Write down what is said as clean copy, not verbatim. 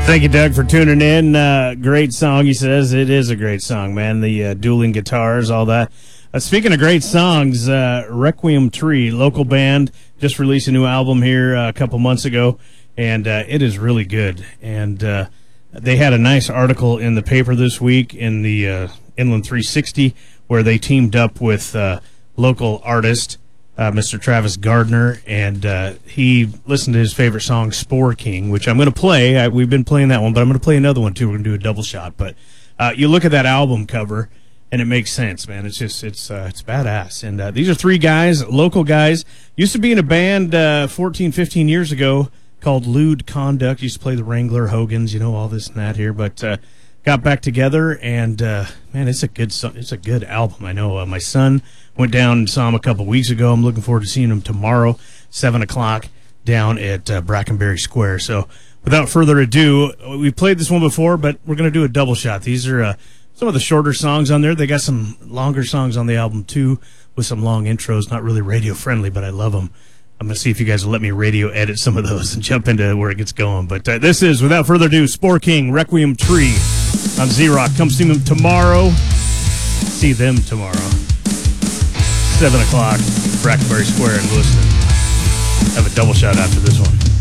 Thank you, Doug, for tuning in. Great song, he says. It is a great song, man. The dueling guitars, all that. Speaking of great songs, Requiem Tree, local band, just released a new album here a couple months ago, and it is really good. And they had a nice article in the paper this week in the Inland 360 where they teamed up with local artist Mr. Travis Gardner, and he listened to his favorite song, Spore King, which I'm going to play. We've been playing that one, but I'm going to play another one, too. We're going to do a double shot. But you look at that album cover, and it makes sense, man. It's just, it's badass. And these are three guys, local guys. Used to be in a band 14, 15 years ago called Lewd Conduct. Used to play the Wrangler, Hogans, you know, all this and that here. But got back together, and man, it's a good album. I know my son went down and saw him a couple weeks ago. I'm looking forward to seeing him tomorrow, 7 o'clock, down at Brackenberry Square. So without further ado, we played this one before, but we're going to do a double shot. These are some of the shorter songs on there. They got some longer songs on the album, too, with some long intros. Not really radio-friendly, but I love them. I'm going to see if you guys will let me radio edit some of those and jump into where it gets going. But this is, without further ado, Spore King, Requiem Tree on Z-Rock. Come see them tomorrow. See them tomorrow. 7 o'clock, Brackenberry Square in Lewiston. Have a double shot after this one.